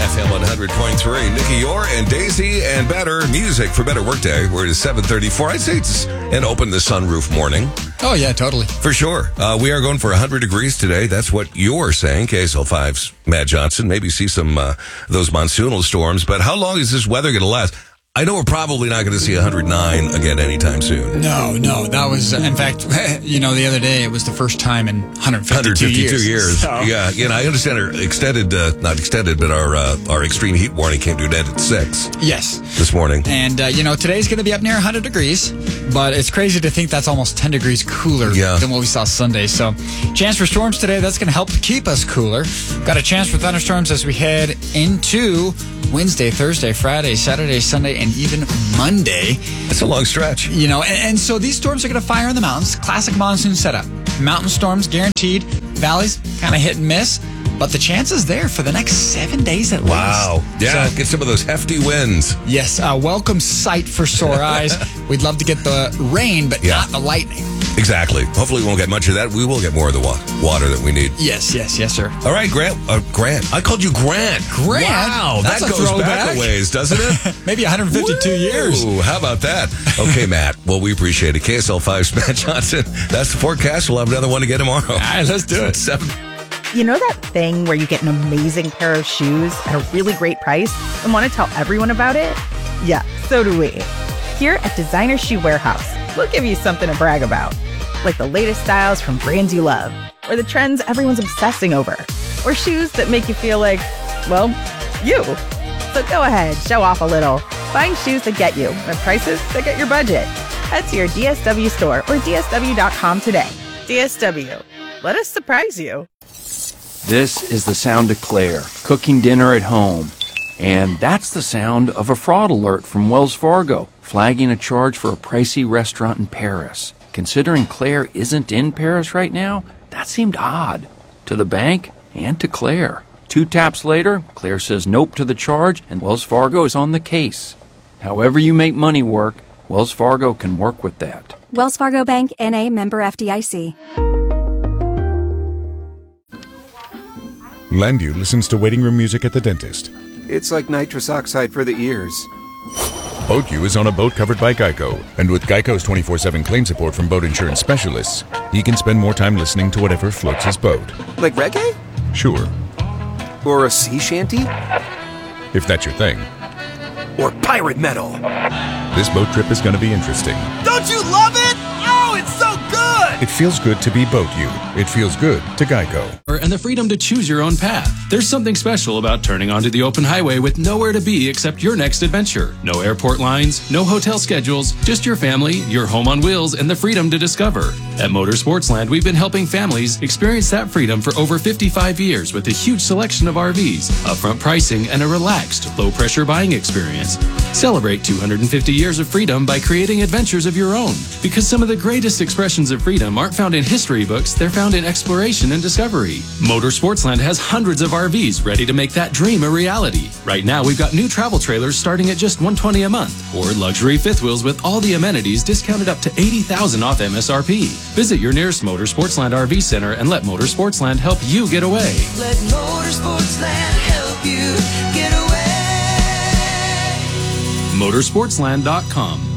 FM 100.3. Nikki Yore and Daisy and Better Music for Better Workday. We're at 7:34. I'd say it's an open the sunroof morning. Oh, yeah, totally. For sure. We are going for 100 degrees today. That's what you're saying. KSL5's Matt Johnson. Maybe see some those monsoonal storms. But how long is this weather going to last? I know we're probably not going to see 109 again anytime soon. No. That was, in fact, the other day, it was the first time in 152 years. So. Yeah, I understand our extended, not extended, but our extreme heat warning came to an end at 6. Yes. This morning. And, today's going to be up near 100 degrees, but it's crazy to think that's almost 10 degrees cooler than what we saw Sunday. So, chance for storms today, that's going to help keep us cooler. Got a chance for thunderstorms as we head into Wednesday, Thursday, Friday, Saturday, Sunday, and even Monday. That's a long stretch. And so these storms are going to fire in the mountains. Classic monsoon setup. Mountain storms guaranteed. Valleys kind of hit and miss. But the chance is there for the next 7 days at least. Wow. Yeah, so, get some of those hefty winds. Yes, a welcome sight for sore eyes. We'd love to get the rain, but not the lightning. Exactly. Hopefully we won't get much of that. We will get more of the water that we need. Yes, sir. All right, Grant. Grant. I called you Grant. Grant? Wow, That's that goes throwback. back a ways, doesn't it? Maybe 152 years. How about that? Okay, Matt. Well, we appreciate it. KSL5's Matt Johnson. That's the forecast. We'll have another one again tomorrow. All right, let's do it. 7. You know that thing where you get an amazing pair of shoes at a really great price and want to tell everyone about it? Yeah, so do we. Here at Designer Shoe Warehouse, we'll give you something to brag about. Like the latest styles from brands you love, or the trends everyone's obsessing over, or shoes that make you feel like, well, you. So go ahead, show off a little. Find shoes that get you at prices that get your budget. Head to your DSW store or DSW.com today. DSW. Let us surprise you. This is the sound of Claire, cooking dinner at home. And that's the sound of a fraud alert from Wells Fargo, flagging a charge for a pricey restaurant in Paris. Considering Claire isn't in Paris right now, that seemed odd. To the bank and to Claire. 2 taps later, Claire says nope to the charge, and Wells Fargo is on the case. However you make money work, Wells Fargo can work with that. Wells Fargo Bank, N.A., member FDIC. Landu listens to waiting room music at the dentist. It's like nitrous oxide for the ears. BoatU is on a boat covered by Geico, and with Geico's 24/7 claim support from boat insurance specialists, he can spend more time listening to whatever floats his boat. Like reggae? Sure. Or a sea shanty? If that's your thing. Or pirate metal? This boat trip is going to be interesting. Don't you love it? Oh, it's so good! It feels good to be BoatU. It feels good to Geico. And the freedom to choose your own path. There's something special about turning onto the open highway with nowhere to be except your next adventure. No airport lines, no hotel schedules, just your family, your home on wheels, and the freedom to discover. At Motorsportsland, we've been helping families experience that freedom for over 55 years with a huge selection of RVs, upfront pricing, and a relaxed, low-pressure buying experience. Celebrate 250 years of freedom by creating adventures of your own. Because some of the greatest expressions of freedom aren't found in history books, they're found in exploration and discovery. Motorsportsland has hundreds of RVs ready to make that dream a reality. Right now, we've got new travel trailers starting at just $120 a month, or luxury fifth wheels with all the amenities discounted up to $80,000 off MSRP. Visit your nearest Motorsportsland RV center and let Motorsportsland help you get away. Let Motorsportsland help you get away. Motorsportsland.com.